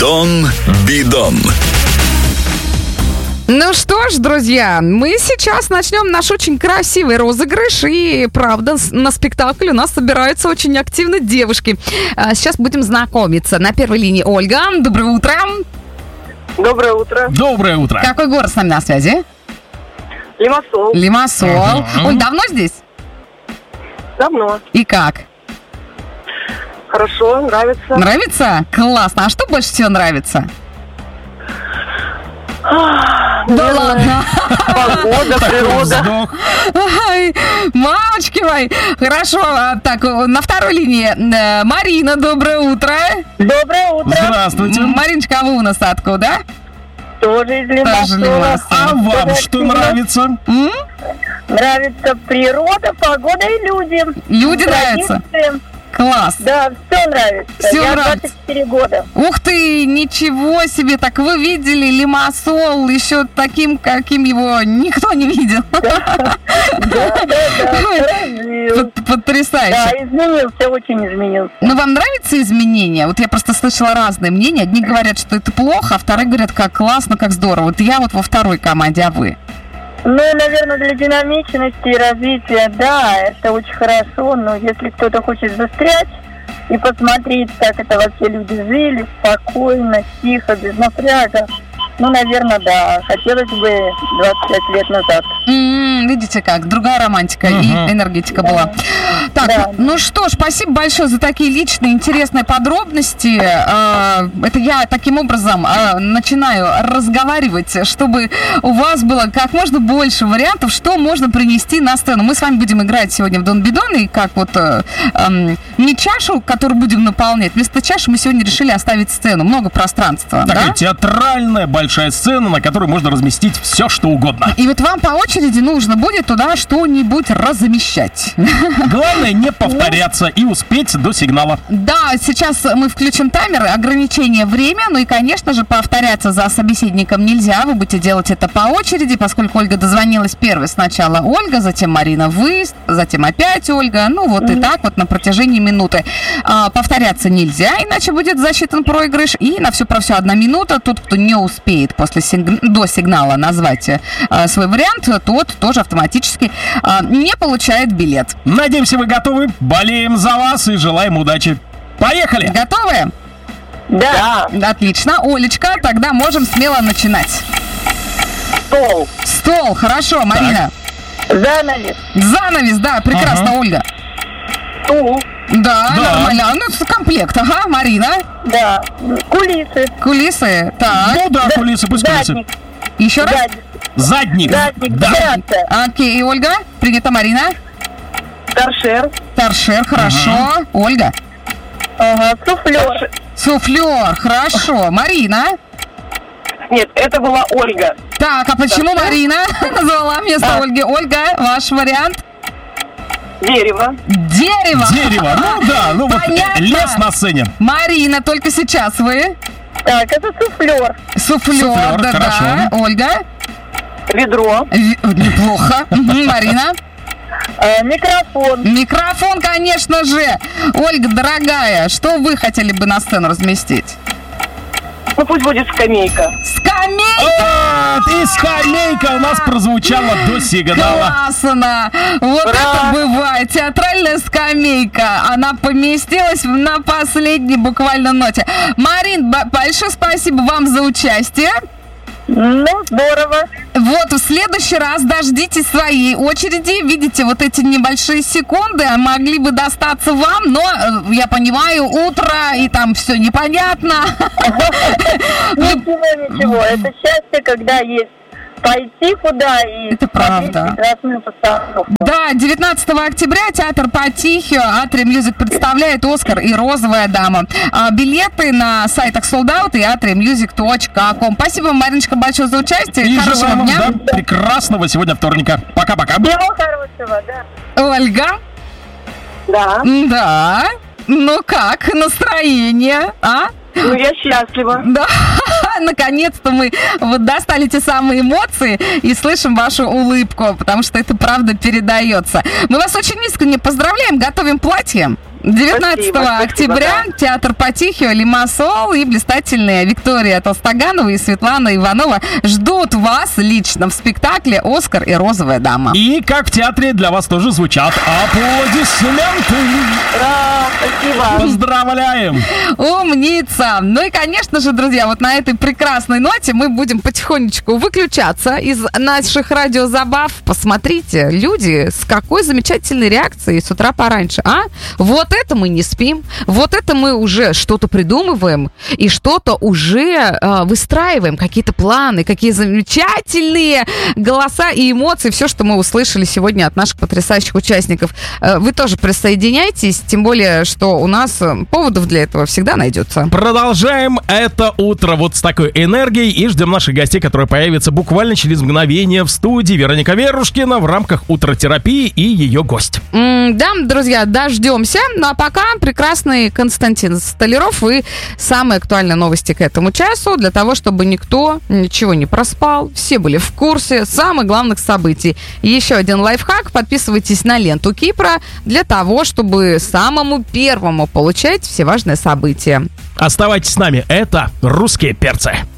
Дон Бидон. Ну что ж, друзья, мы сейчас начнем наш очень красивый розыгрыш. И, правда, на спектакль у нас собираются очень активно девушки. Сейчас будем знакомиться. На первой линии Ольга. Доброе утро. Доброе утро. Доброе утро. Какой город с нами на связи? Лимассол. Лимассол. Оль, давно здесь? Давно. И как? Хорошо, нравится. Нравится? Классно. А что больше всего нравится? Да ладно. Погода, природа. Вздох. Ай, мамочки мои. Хорошо. Так, на второй линии Марина, доброе утро. Доброе утро. Здравствуйте. Мариночка, а вы у нас откуда? Тоже из Тоже Лимассола. Лимассол. А вам что нравится? Нравится природа, погода и люди. Люди нравятся? Традиции. Класс. Да, все нравится. Всё Я нравится. 24 года. Ух ты, ничего себе. Так вы видели Лимассол еще таким, каким его никто не видел? Да. Потрясающе. Да, изменился, очень изменился. Ну, вам нравятся изменения? Вот я просто слышала разные мнения. Одни говорят, что это плохо, а вторые говорят, как классно, как здорово. Вот я вот во второй команде, а вы? Ну, наверное, для динамичности и развития, да, это очень хорошо, но если кто-то хочет застрять и посмотреть, как это вообще люди жили, спокойно, тихо, без напряга, ну, наверное, да, хотелось бы 25 лет назад. Видите как, другая романтика и энергетика была. Так, Да. ну что ж, спасибо большое за такие личные, интересные подробности. Это я таким образом начинаю разговаривать, чтобы у вас было как можно больше вариантов, что можно принести на сцену. Мы с вами будем играть сегодня в Дон Бидон, и как вот не чашу, которую будем наполнять, вместо чаши мы сегодня решили оставить сцену, много пространства. Такая Да? театральная большая сцена, на которой можно разместить все, что угодно. И вот вам по очереди нужно будет туда что-нибудь размещать. Главное не повторяться и успеть до сигнала. Да, сейчас мы включим таймер, ограничение время, ну и, конечно же, повторяться за собеседником нельзя, вы будете делать это по очереди, поскольку Ольга дозвонилась первой. Сначала Ольга, затем Марина, вы, затем опять Ольга, ну вот и так вот на протяжении минуты. Повторяться нельзя, иначе будет засчитан проигрыш, и на все про все 1 минута. Тот, кто не успеет до сигнала назвать свой вариант, тот тоже автоматически не получает билет. Надеемся, вы готовы. Болеем за вас и желаем удачи. Поехали! Готовы? Да. Отлично. Олечка, тогда можем смело начинать. Стол. Стол, хорошо, Марина. Занавес. Занавес, да, прекрасно, Ольга. Стул. Да, Да. нормально. Ну, это комплект, ага, Марина. Да. Кулисы. Кулисы, так. Ну да, кулисы, пусть кулисы. Задник. Еще раз. Задник. Задник. Да. Дверца. Окей, Ольга. Принято, Марина. Торшер. Торшер, хорошо. Ольга. Ага. Суфлер. Суфлер, хорошо. Марина. Нет, это была Ольга. Так, а почему Марина назвала вместо Ольги? Ольга, ваш вариант? Дерево. Дерево. Дерево. Ну да, ну вот Понятно. лес на сцене. Марина, только сейчас вы. Так, это суфлер. Суфлер, Суфлер, да. хорошо. Ольга. Ведро. Неплохо. Марина. Микрофон. Микрофон, конечно же. Ольга, дорогая, что вы хотели бы на сцену разместить? Ну, пусть будет скамейка. Скамейка! И скамейка у нас прозвучала до сигнала. Классно! Вот Ура! это бывает. Театральная скамейка. Она поместилась на последней буквально ноте. Марин, большое спасибо вам за участие. Ну, здорово. Вот, в следующий раз дождитесь своей очереди. Видите, вот эти небольшие секунды могли бы достаться вам, но, я понимаю, утро, и там все непонятно. Ничего. Это счастье, когда есть пойти куда и Это правда. прекрасную постановку. Да, 19 октября театр Потихио, Атриум Мьюзик представляет «Оскар и розовая дама». Билеты на сайтах Sold Out и atriummusic.com. Спасибо, Мариночка, большое за участие. И Хорошего желаем дня. вам, да, прекрасного сегодня вторника. Пока-пока. Всего хорошего, да. Ольга? Да. Да. Ну как, настроение, а? Ну, я счастлива. Да, наконец-то мы вот достали те самые эмоции и слышим вашу улыбку, потому что это правда передается. Мы вас очень искренне поздравляем, готовим платье. 19 Спасибо, октября театр Потихио, Лимассол и блистательные Виктория Толстоганова и Светлана Иванова ждут вас лично в спектакле «Оскар и розовая дама». И как в театре для вас тоже звучат аплодисменты. Ура, спасибо. Поздравляем! Умница! Ну и, конечно же, друзья, вот на этой прекрасной ноте мы будем потихонечку выключаться из наших радиозабав. Посмотрите, люди, с какой замечательной реакцией с утра пораньше, а? Вот это мы не спим, вот это мы уже что-то придумываем и что-то уже выстраиваем, какие-то планы, какие замечательные голоса и эмоции, все, что мы услышали сегодня от наших потрясающих участников. Вы тоже присоединяйтесь, тем более, что у нас поводов для этого всегда найдется. Продолжаем это утро вот с такой энергией и ждем наших гостей, которые появятся буквально через мгновение в студии. Вероника Верушкина в рамках утротерапии и ее гость. Да, друзья, дождемся. Ну а пока прекрасный Константин Столяров и самые актуальные новости к этому часу, для того, чтобы никто ничего не проспал, все были в курсе самых главных событий. Еще один лайфхак: подписывайтесь на ленту Кипра для того, чтобы самому первому получать все важные события. Оставайтесь с нами, это «Русские перцы».